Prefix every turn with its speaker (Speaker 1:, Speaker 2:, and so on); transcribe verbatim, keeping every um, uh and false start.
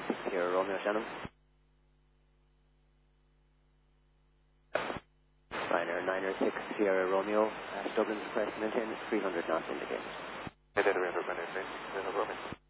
Speaker 1: six Sierra Romeo Shannon. Ryanair nine six Sierra Romeo, uh, Dublin Express, maintain three hundred knots indicated.
Speaker 2: Data Ranger, Ryanair nine six Sierra Romeo.